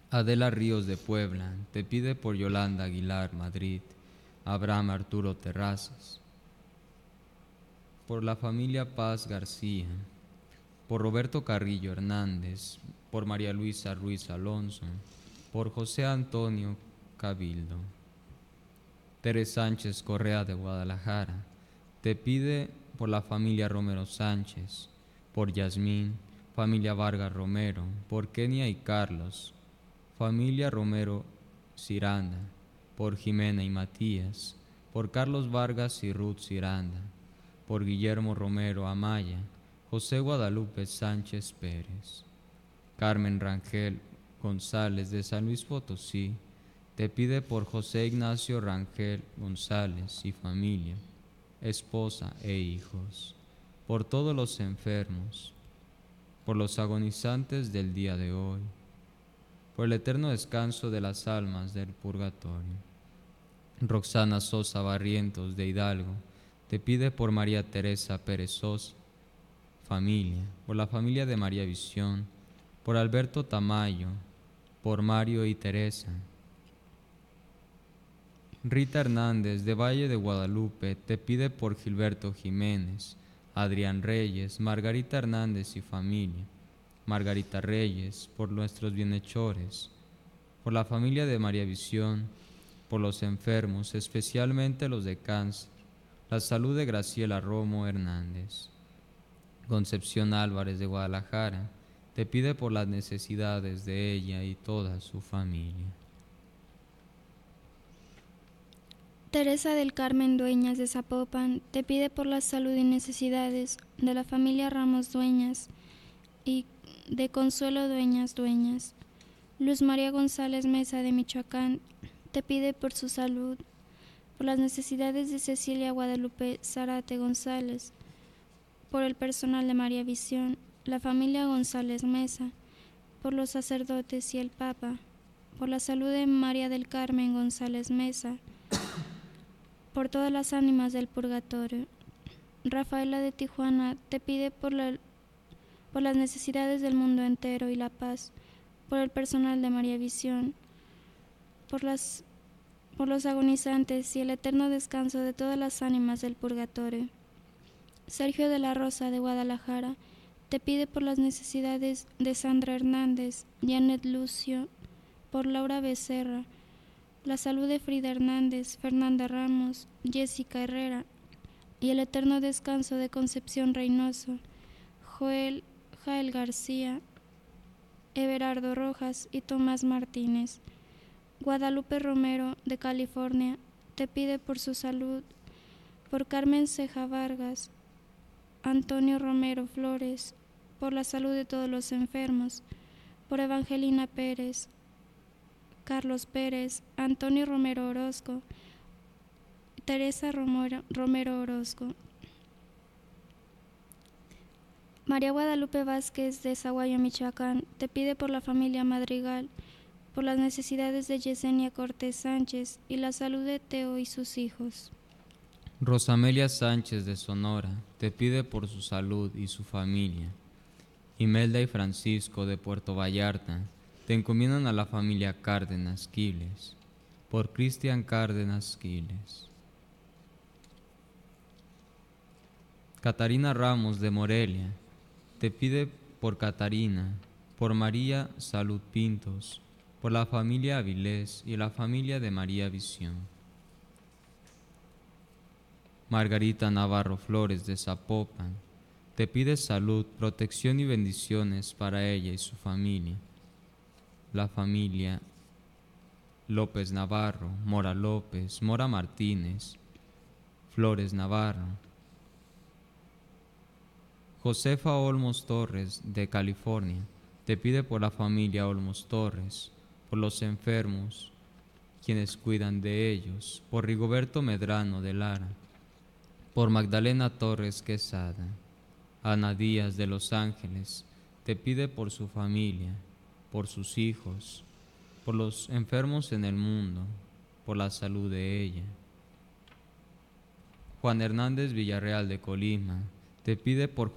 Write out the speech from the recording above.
Adela Ríos de Puebla, te pide por Yolanda Aguilar, Madrid. Abraham Arturo Terrazas. Por la familia Paz García. Por Roberto Carrillo Hernández. Por María Luisa Ruiz Alonso. Por José Antonio Cabildo. Teres Sánchez Correa de Guadalajara, te pide por la familia Romero Sánchez, por Yasmín, familia Vargas Romero, por Kenia y Carlos, familia Romero Ciranda, por Jimena y Matías, por Carlos Vargas y Ruth Ciranda, por Guillermo Romero Amaya, José Guadalupe Sánchez Pérez. Carmen Rangel González de San Luis Potosí, te pide por José Ignacio Rangel González y familia, esposa e hijos, por todos los enfermos, por los agonizantes del día de hoy, por el eterno descanso de las almas del purgatorio. Roxana Sosa Barrientos de Hidalgo, te pide por María Teresa Pérez Sosa, familia, por la familia de María Visión, por Alberto Tamayo, por Mario y Teresa. Rita Hernández de Valle de Guadalupe te pide por Gilberto Jiménez, Adrián Reyes, Margarita Hernández y familia, Margarita Reyes, por nuestros bienhechores, por la familia de María Visión, por los enfermos, especialmente los de cáncer, la salud de Graciela Romo Hernández. Concepción Álvarez de Guadalajara te pide por las necesidades de ella y toda su familia. Teresa del Carmen Dueñas de Zapopan te pide por la salud y necesidades de la familia Ramos Dueñas y de Consuelo Dueñas. Luz María González Mesa de Michoacán te pide por su salud, por las necesidades de Cecilia Guadalupe Zárate González, por el personal de María Visión, la familia González Mesa, por los sacerdotes y el Papa, por la salud de María del Carmen González Mesa, por todas las ánimas del purgatorio. Rafaela de Tijuana te pide por las necesidades del mundo entero y la paz, por el personal de María Visión, por los agonizantes y el eterno descanso de todas las ánimas del purgatorio. Sergio de la Rosa de Guadalajara te pide por las necesidades de Sandra Hernández, Janet Lucio, por Laura Becerra, la salud de Frida Hernández, Fernanda Ramos, Jessica Herrera y el eterno descanso de Concepción Reynoso, Jael García, Everardo Rojas y Tomás Martínez. Guadalupe Romero de California te pide por su salud, por Carmen Ceja Vargas, Antonio Romero Flores, por la salud de todos los enfermos, por Evangelina Pérez, Carlos Pérez, Antonio Romero Orozco, Teresa Romero Orozco. María Guadalupe Vázquez de Zaguayo, Michoacán, te pide por la familia Madrigal, por las necesidades de Yesenia Cortés Sánchez y la salud de Teo y sus hijos. Rosamelia Sánchez de Sonora te pide por su salud y su familia. Imelda y Francisco de Puerto Vallarta te encomiendan a la familia Cárdenas Quiles, por Cristian Cárdenas Quiles. Catarina Ramos de Morelia te pide por Catarina, por María Salud Pintos, por la familia Avilés y la familia de María Visión. Margarita Navarro Flores de Zapopan te pide salud, protección y bendiciones para ella y su familia. La familia López Navarro, Mora López, Mora Martínez, Flores Navarro. Josefa Olmos Torres de California te pide por la familia Olmos Torres, por los enfermos, quienes cuidan de ellos, por Rigoberto Medrano de Lara, por Magdalena Torres Quesada. Ana Díaz de Los Ángeles te pide por su familia, por sus hijos, por los enfermos en el mundo, por la salud de ella. Juan Hernández Villarreal de Colima te pide por